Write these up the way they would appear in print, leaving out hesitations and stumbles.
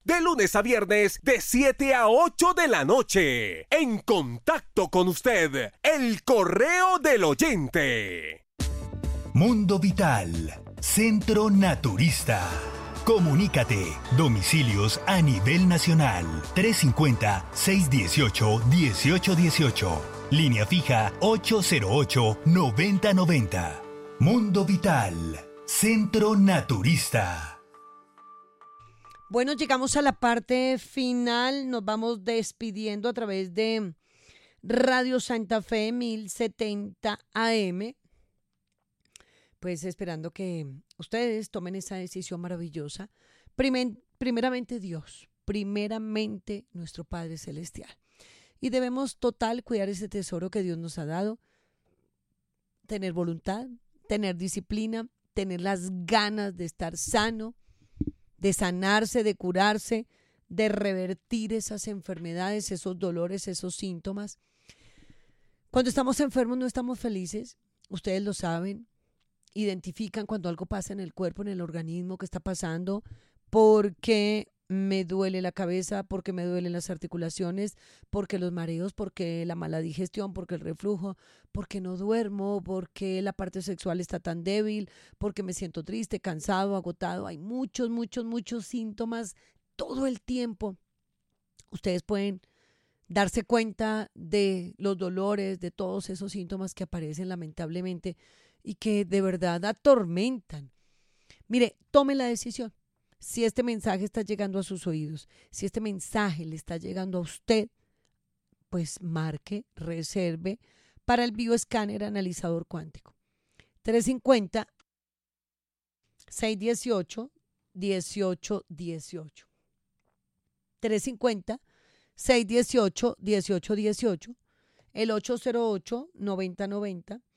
de lunes a viernes de 7 a 8 de la noche. En contacto con usted, el correo del oyente. Mundo Vital, Centro Naturista. Comunícate. Domicilios a nivel nacional. 350-618-1818. Línea fija 808-9090. Mundo Vital, Centro Naturista. Bueno, llegamos a la parte final. Nos vamos despidiendo a través de Radio Santa Fe 1070 AM. Pues esperando que ustedes tomen esa decisión maravillosa. Primeramente Dios, primeramente nuestro Padre Celestial. Y debemos total cuidar ese tesoro que Dios nos ha dado. Tener voluntad, tener disciplina, tener las ganas de estar sano, de sanarse, de curarse, de revertir esas enfermedades, esos dolores, esos síntomas. Cuando estamos enfermos no estamos felices, ustedes lo saben. Identifican cuando algo pasa en el cuerpo, en el organismo, que está pasando, porque me duele la cabeza, porque me duelen las articulaciones, porque los mareos, porque la mala digestión, porque el reflujo, porque no duermo, porque la parte sexual está tan débil, porque me siento triste, cansado, agotado. Hay muchos síntomas todo el tiempo. Ustedes pueden darse cuenta de los dolores, de todos esos síntomas que aparecen lamentablemente y que de verdad atormentan. Mire, tome la decisión. Si este mensaje está llegando a sus oídos, si este mensaje le está llegando a usted, pues marque, reserve para el bioescáner analizador cuántico. 350-618-1818. 350-618-1818. El 808-9090.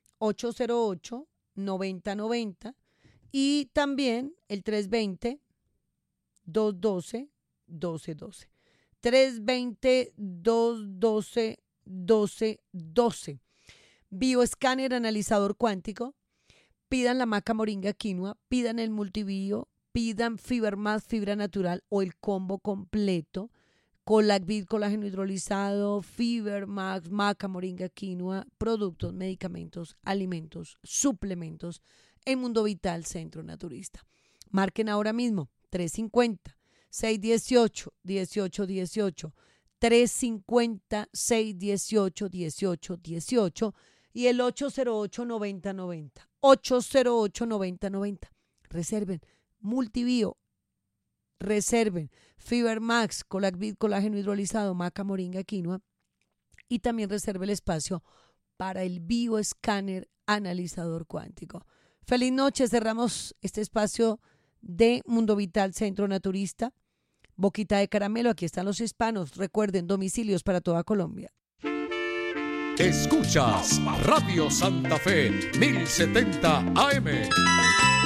808-9090 y también el 320-212-1212. 320-212-1212. Bioescáner analizador cuántico. Pidan la maca moringa quinoa, pidan el multibio, pidan Fiber más fibra natural o el combo completo. Colacvid, colágeno hidrolizado, Fiber Max, maca, moringa, quinoa, productos, medicamentos, alimentos, suplementos en Mundo Vital Centro Naturista. Marquen ahora mismo 350-618-1818, 350-618-1818 y el 808-9090, 808-9090. Reserven multibio. Reserven Fiber Max, Colacvid, colágeno hidrolizado, maca, moringa, quinoa y también reserve el espacio para el bioescáner analizador cuántico. Feliz noche, cerramos este espacio de Mundo Vital Centro Naturista. Boquita de caramelo, aquí están los hispanos. Recuerden, domicilios para toda Colombia. Escuchas Radio Santa Fe 1070 AM.